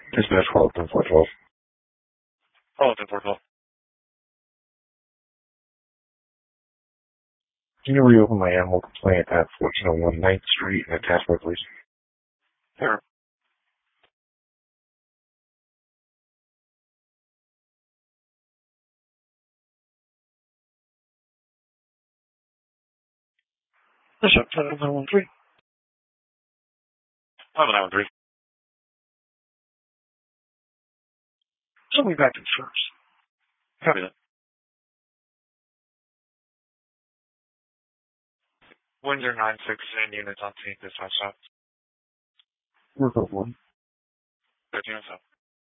Dispatch call 412. Oh, 412. Can you reopen my animal complaint at 1401 9th Street in Attachment, please? Sure. Bishop, 713. 713. Tell me back to the first. Copy that. Windsor 96 and units on scene, dispatch stop. Work up one. 1307.